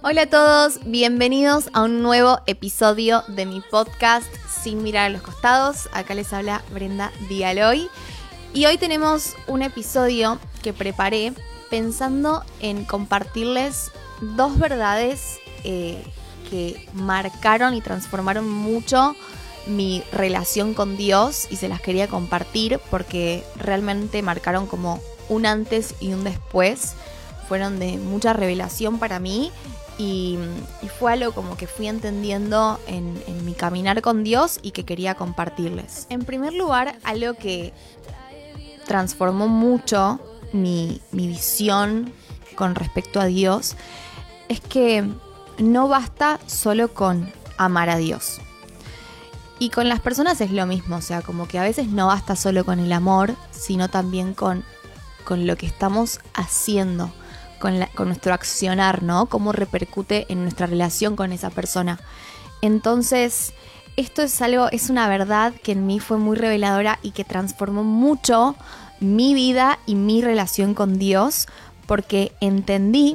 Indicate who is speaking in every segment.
Speaker 1: Hola a todos, bienvenidos a un nuevo episodio de mi podcast Sin mirar a los costados. Acá les habla Brenda Dialoy y hoy tenemos un episodio que preparé pensando en compartirles dos verdades que marcaron y transformaron mucho mi relación con Dios y se las quería compartir porque realmente marcaron como un antes y un después. Fueron de mucha revelación para mí. Y fue algo como que fui entendiendo en mi caminar con Dios y que quería compartirles. En primer lugar, algo que transformó mucho mi visión con respecto a Dios es que no basta solo con amar a Dios. Y con las personas es lo mismo, o sea, como que a veces no basta solo con el amor, sino también con lo que estamos haciendo. Con nuestro accionar, ¿no? Cómo repercute en nuestra relación con esa persona. Entonces, esto es una verdad que en mí fue muy reveladora y que transformó mucho mi vida y mi relación con Dios, porque entendí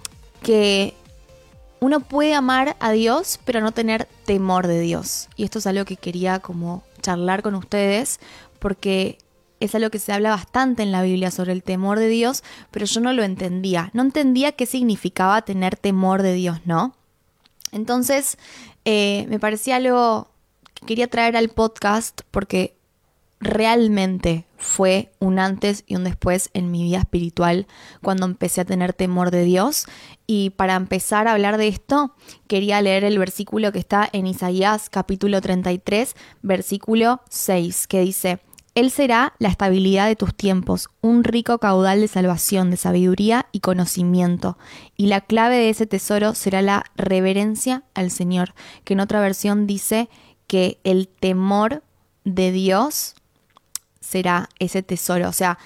Speaker 1: que uno puede amar a Dios, pero no tener temor de Dios. Y esto es algo que quería como charlar con ustedes, porque es algo que se habla bastante en la Biblia sobre el temor de Dios, pero yo no lo entendía. No entendía qué significaba tener temor de Dios, ¿no? Entonces, me parecía algo que quería traer al podcast porque realmente fue un antes y un después en mi vida espiritual cuando empecé a tener temor de Dios. Y para empezar a hablar de esto, quería leer el versículo que está en Isaías capítulo 33, versículo 6, que dice: Él será la estabilidad de tus tiempos, un rico caudal de salvación, de sabiduría y conocimiento. Y la clave de ese tesoro será la reverencia al Señor, que en otra versión dice que el temor de Dios será ese tesoro. O sea,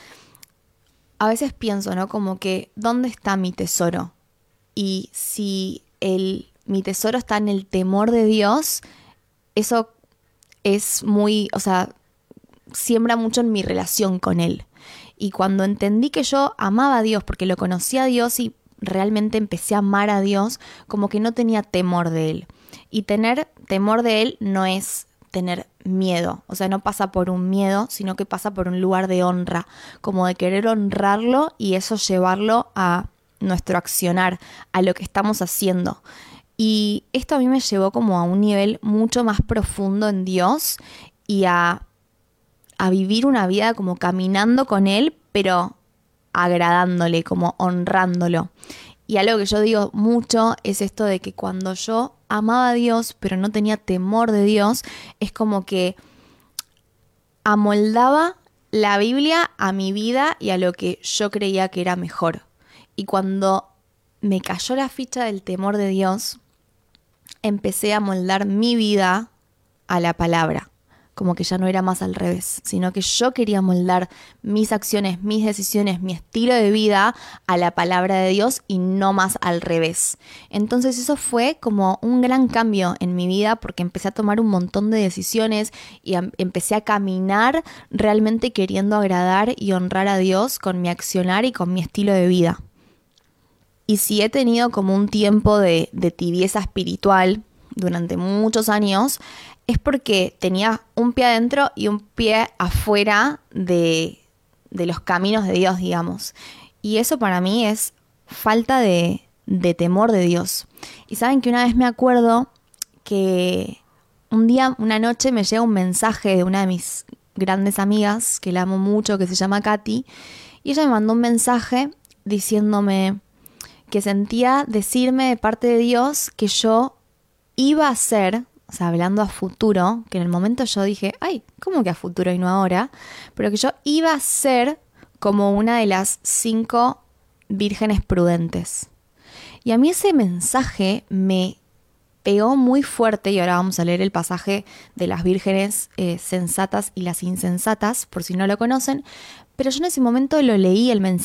Speaker 1: a veces pienso, ¿no? Como que, ¿dónde está mi tesoro? Y si mi tesoro está en el temor de Dios, eso es muy, o sea, siembra mucho en mi relación con Él. Y cuando entendí que yo amaba a Dios, porque lo conocía a Dios y realmente empecé a amar a Dios, como que no tenía temor de Él. Y tener temor de Él no es tener miedo, o sea, no pasa por un miedo, sino que pasa por un lugar de honra, como de querer honrarlo y eso llevarlo a nuestro accionar, a lo que estamos haciendo. Y esto a mí me llevó como a un nivel mucho más profundo en Dios y a vivir una vida como caminando con Él, pero agradándole, como honrándolo. Y algo que yo digo mucho es esto de que cuando yo amaba a Dios, pero no tenía temor de Dios, es como que amoldaba la Biblia a mi vida y a lo que yo creía que era mejor. Y cuando me cayó la ficha del temor de Dios, empecé a moldar mi vida a la palabra. Como que ya no era más al revés, sino que yo quería moldar mis acciones, mis decisiones, mi estilo de vida a la palabra de Dios y no más al revés. Entonces eso fue como un gran cambio en mi vida porque empecé a tomar un montón de decisiones y empecé a caminar realmente queriendo agradar y honrar a Dios con mi accionar y con mi estilo de vida. Y si he tenido como un tiempo de tibieza espiritual durante muchos años, es porque tenía un pie adentro y un pie afuera de los caminos de Dios, digamos. Y eso para mí es falta de temor de Dios. Y saben que una vez me acuerdo que un día, una noche, me llega un mensaje de una de mis grandes amigas, que la amo mucho, que se llama Katy, y ella me mandó un mensaje diciéndome que sentía decirme de parte de Dios que yo iba a ser, o sea, hablando a futuro, que en el momento yo dije, ay, ¿cómo que a futuro y no ahora? Pero que yo iba a ser como una de las 5 vírgenes prudentes. Y a mí ese mensaje me pegó muy fuerte, y ahora vamos a leer el pasaje de las vírgenes sensatas y las insensatas, por si no lo conocen, pero yo en ese momento lo leí el mensaje